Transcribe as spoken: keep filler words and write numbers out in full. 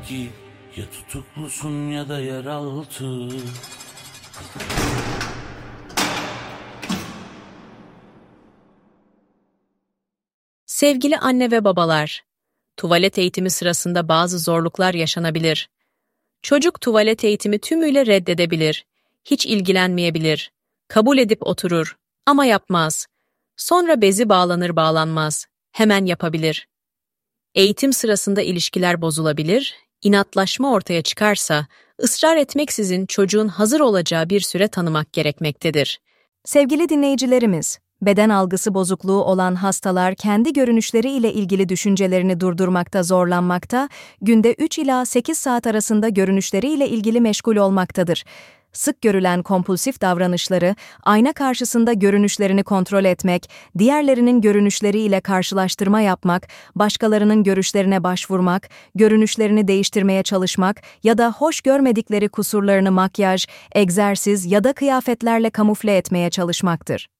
ki ya tutuklusun ya da yeraltı. Sevgili anne ve babalar, tuvalet eğitimi sırasında bazı zorluklar yaşanabilir. Çocuk tuvalet eğitimi tümüyle reddedebilir, hiç ilgilenmeyebilir, kabul edip oturur ama yapmaz. Sonra bezi bağlanır bağlanmaz, hemen yapabilir. Eğitim sırasında ilişkiler bozulabilir, inatlaşma ortaya çıkarsa, ısrar etmeksizin çocuğun hazır olacağı bir süre tanımak gerekmektedir. Sevgili dinleyicilerimiz, beden algısı bozukluğu olan hastalar kendi görünüşleri ile ilgili düşüncelerini durdurmakta zorlanmakta, günde üç ila sekiz saat arasında görünüşleri ile ilgili meşgul olmaktadır. Sık görülen kompulsif davranışları, ayna karşısında görünüşlerini kontrol etmek, diğerlerinin görünüşleriyle karşılaştırma yapmak, başkalarının görüşlerine başvurmak, görünüşlerini değiştirmeye çalışmak ya da hoş görmedikleri kusurlarını makyaj, egzersiz ya da kıyafetlerle kamufle etmeye çalışmaktır.